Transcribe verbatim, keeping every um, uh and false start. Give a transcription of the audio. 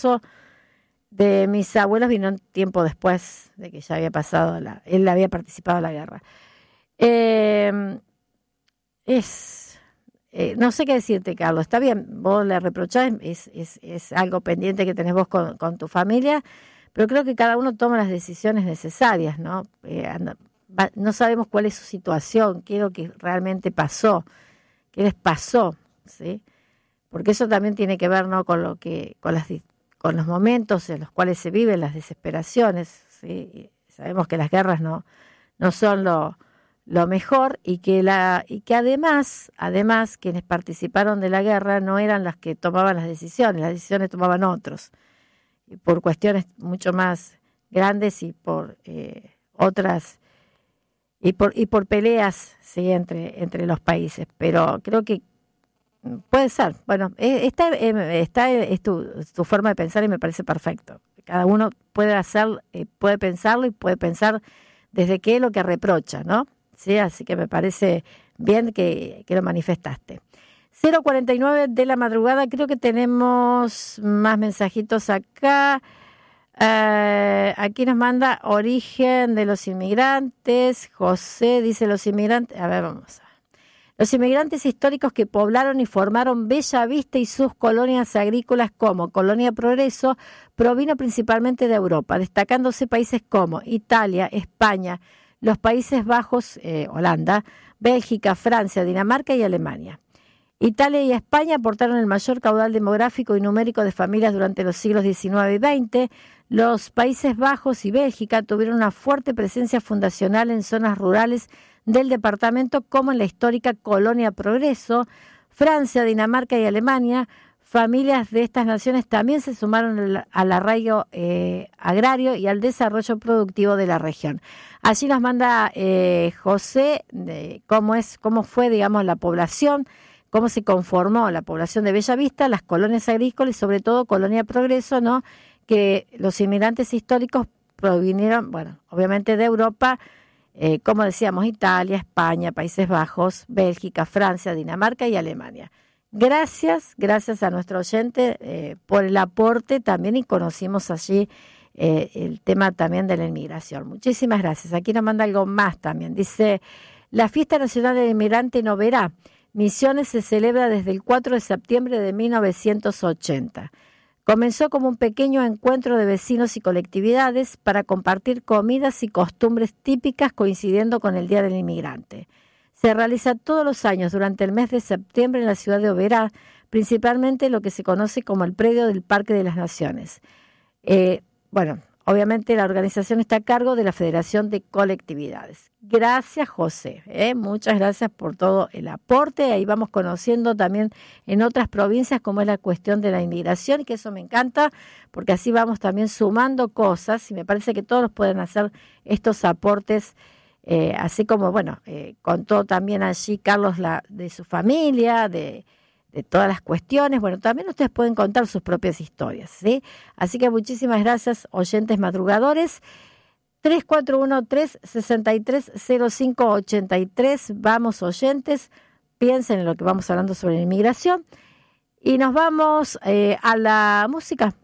caso de mis abuelos vino un tiempo después de que ya había pasado, la, él había participado en la guerra. Eh, es, eh, no sé qué decirte, Carlos, está bien, vos le reprochás, es, es, es algo pendiente que tenés vos con, con tu familia, pero creo que cada uno toma las decisiones necesarias, ¿no? Eh, anda, va, no sabemos cuál es su situación, qué es lo que realmente pasó, qué les pasó, ¿sí? Porque eso también tiene que ver, ¿no?, con lo que, con las con los momentos en los cuales se viven las desesperaciones, ¿sí? Sabemos que las guerras no, no son lo, lo mejor y que la y que además, además quienes participaron de la guerra no eran las que tomaban las decisiones, las decisiones tomaban otros, y por cuestiones mucho más grandes y por eh, otras y por y por peleas, sí, entre entre los países. Pero creo que puede ser. Bueno, esta está es tu, tu forma de pensar y me parece perfecto. Cada uno puede hacer, puede pensarlo y puede pensar desde qué es lo que reprocha, ¿no? Sí, así que me parece bien que, que lo manifestaste. cero cuarenta y nueve de la madrugada, creo que tenemos más mensajitos acá. Uh, aquí nos manda Origen de los Inmigrantes. José dice los inmigrantes. A ver, vamos a Los inmigrantes históricos que poblaron y formaron Bella Vista y sus colonias agrícolas como Colonia Progreso provino principalmente de Europa, destacándose países como Italia, España, los Países Bajos, eh, Holanda, Bélgica, Francia, Dinamarca y Alemania. Italia y España aportaron el mayor caudal demográfico y numérico de familias durante los siglos diecinueve y veinte. Los Países Bajos y Bélgica tuvieron una fuerte presencia fundacional en zonas rurales del departamento, como en la histórica Colonia Progreso. Francia, Dinamarca y Alemania, familias de estas naciones también se sumaron al, al arraigo eh, agrario y al desarrollo productivo de la región. Allí nos manda eh, José de cómo es, cómo fue, digamos, la población, cómo se conformó la población de Bella Vista, las colonias agrícolas y sobre todo Colonia Progreso, ¿no?, que los inmigrantes históricos provinieron, bueno, obviamente de Europa. Eh, como decíamos, Italia, España, Países Bajos, Bélgica, Francia, Dinamarca y Alemania. Gracias, gracias a nuestro oyente eh, por el aporte también, y conocimos allí eh, el tema también de la inmigración. Muchísimas gracias. Aquí nos manda algo más también. Dice, la Fiesta Nacional del Inmigrante en Oberá, Misiones, se celebra desde el cuatro de septiembre de mil novecientos ochenta. Comenzó como un pequeño encuentro de vecinos y colectividades para compartir comidas y costumbres típicas coincidiendo con el Día del Inmigrante. Se realiza todos los años durante el mes de septiembre en la ciudad de Oberá, principalmente lo que se conoce como el predio del Parque de las Naciones. Eh, bueno, obviamente la organización está a cargo de la Federación de Colectividades. Gracias, José. ¿eh? Muchas gracias por todo el aporte. Ahí vamos conociendo también en otras provincias cómo es la cuestión de la inmigración, y que eso me encanta, porque así vamos también sumando cosas, y me parece que todos pueden hacer estos aportes, eh, así como, bueno, eh, contó también allí Carlos la, de su familia, de... de todas las cuestiones. Bueno, también ustedes pueden contar sus propias historias, ¿sí? Así que muchísimas gracias, oyentes madrugadores. tres cuatro uno tres, seis tres cero cinco ocho tres. Vamos, oyentes, piensen en lo que vamos hablando sobre la inmigración. Y nos vamos eh, a la música.